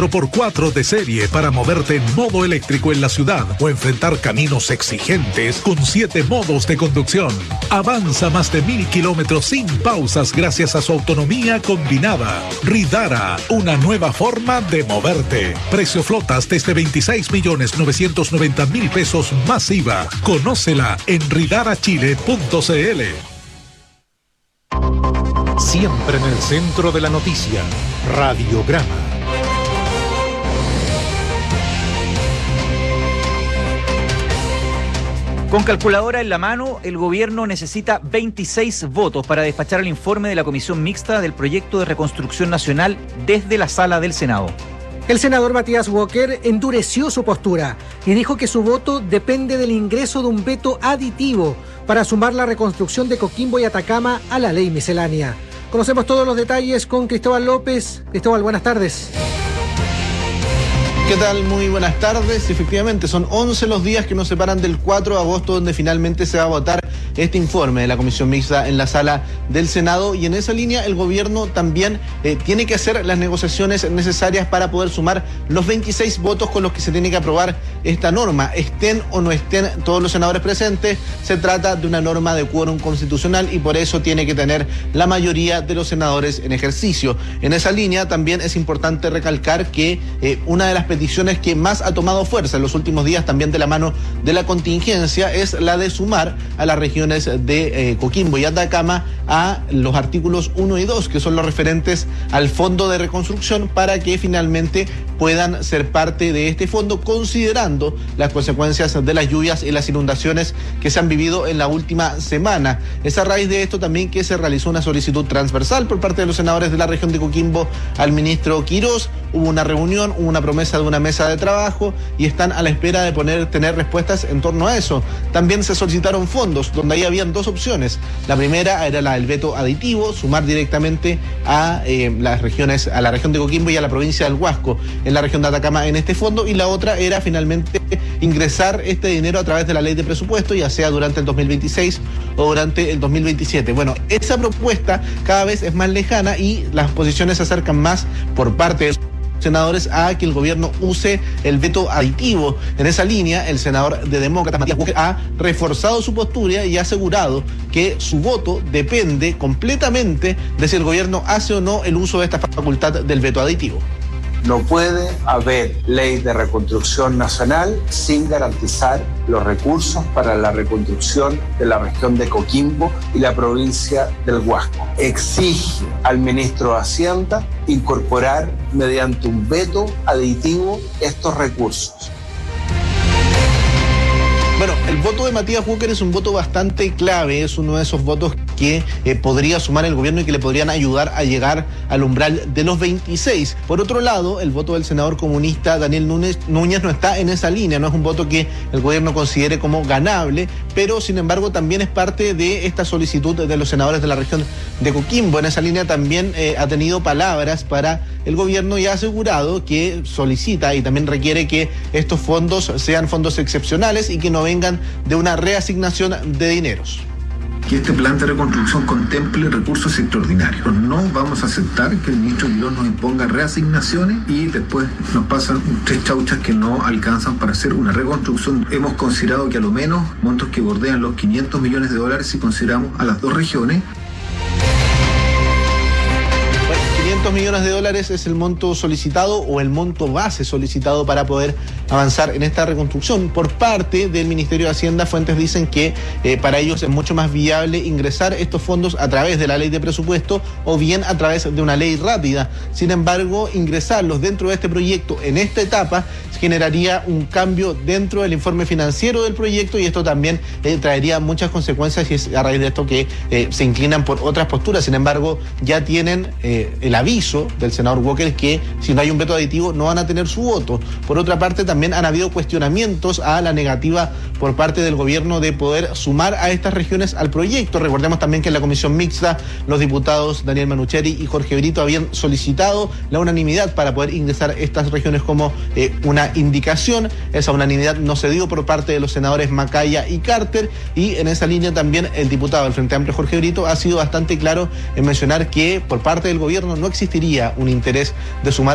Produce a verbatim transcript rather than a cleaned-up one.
por cuatro de serie para moverte en modo eléctrico en la ciudad o enfrentar caminos exigentes con siete modos de conducción. Avanza más de mil kilómetros sin pausas gracias a su autonomía combinada. Ridara, una nueva forma de moverte. Precio flotas desde veintiséis millones novecientos noventa mil pesos más I V A. Conócela en ridara chile punto c l. Siempre en el centro de la noticia, Radiograma. Con calculadora en la mano, el gobierno necesita veintiséis votos para despachar el informe de la Comisión Mixta del Proyecto de Reconstrucción Nacional desde la sala del Senado. El senador Matías Walker endureció su postura y dijo que su voto depende del ingreso de un veto aditivo para sumar la reconstrucción de Coquimbo y Atacama a la ley miscelánea. Conocemos todos los detalles con Cristóbal López. Cristóbal, buenas tardes. ¿Qué tal? Muy buenas tardes. Efectivamente, son once los días que nos separan del cuatro de agosto, donde finalmente se va a votar este informe de la Comisión Mixta en la sala del Senado, y en esa línea el gobierno también eh, tiene que hacer las negociaciones necesarias para poder sumar los veintiséis votos con los que se tiene que aprobar esta norma. Estén o no estén todos los senadores presentes, se trata de una norma de quórum constitucional y por eso tiene que tener la mayoría de los senadores en ejercicio. En esa línea también es importante recalcar que eh, una de las peticiones que más ha tomado fuerza en los últimos días, también de la mano de la contingencia, es la de sumar a las regiones de eh, Coquimbo y Atacama a los artículos uno y dos, que son los referentes al fondo de reconstrucción, para que finalmente puedan ser parte de este fondo, considerando las consecuencias de las lluvias y las inundaciones que se han vivido en la última semana. Es a raíz de esto también que se realizó una solicitud transversal por parte de los senadores de la región de Coquimbo al ministro Quirós. Hubo una reunión, hubo una promesa de una mesa de trabajo y están a la espera de poner, tener respuestas en torno a eso. También se solicitaron fondos, donde ahí habían dos opciones. La primera era la del veto aditivo, sumar directamente a eh, las regiones, a la región de Coquimbo y a la provincia del Huasco, en la región de Atacama, en este fondo, y la otra era finalmente ingresar este dinero a través de la ley de presupuesto, ya sea durante el dos mil veintiséis o durante el dos mil veintisiete. Bueno, esa propuesta cada vez es más lejana y las posiciones se acercan más por parte de senadores a que el gobierno use el veto aditivo. En esa línea, el senador de Demócratas, Matías Walker, ha reforzado su postura y ha asegurado que su voto depende completamente de si el gobierno hace o no el uso de esta facultad del veto aditivo. No puede haber ley de reconstrucción nacional sin garantizar los recursos para la reconstrucción de la región de Coquimbo y la provincia del Huasco. Exige al ministro de Hacienda incorporar mediante un veto aditivo estos recursos. Bueno, el voto de Matías Walker es un voto bastante clave, es uno de esos votos que eh, podría sumar el gobierno y que le podrían ayudar a llegar al umbral de los veintiséis. Por otro lado, el voto del senador comunista Daniel Núñez, Núñez no está en esa línea, no es un voto que el gobierno considere como ganable, pero sin embargo también es parte de esta solicitud de los senadores de la región de Coquimbo. En esa línea también eh, ha tenido palabras para el gobierno y ha asegurado que solicita y también requiere que estos fondos sean fondos excepcionales y que no vengan de una reasignación de dineros. Que este plan de reconstrucción contemple recursos extraordinarios. No vamos a aceptar que el ministro Quirós nos imponga reasignaciones y después nos pasan tres chauchas que no alcanzan para hacer una reconstrucción. Hemos considerado que a lo menos montos que bordean los quinientos millones de dólares si consideramos a las dos regiones. quinientos millones de dólares es el monto solicitado o el monto base solicitado para poder avanzar en esta reconstrucción. Por parte del Ministerio de Hacienda, fuentes dicen que eh, para ellos es mucho más viable ingresar estos fondos a través de la ley de presupuesto o bien a través de una ley rápida. Sin embargo, ingresarlos dentro de este proyecto en esta etapa generaría un cambio dentro del informe financiero del proyecto y esto también eh, traería muchas consecuencias y es a raíz de esto que eh, se inclinan por otras posturas. Sin embargo, ya tienen eh, el aviso del senador Walker que si no hay un veto aditivo no van a tener su voto. Por otra parte, también han habido cuestionamientos a la negativa por parte del gobierno de poder sumar a estas regiones al proyecto. Recordemos también que en la comisión mixta los diputados Daniel Manucheri y Jorge Brito habían solicitado la unanimidad para poder ingresar estas regiones como eh, una indicación. Esa unanimidad no se dio por parte de los senadores Macaya y Carter y en esa línea también el diputado del Frente Amplio Jorge Brito ha sido bastante claro en mencionar que por parte del gobierno no existiría un interés de sumar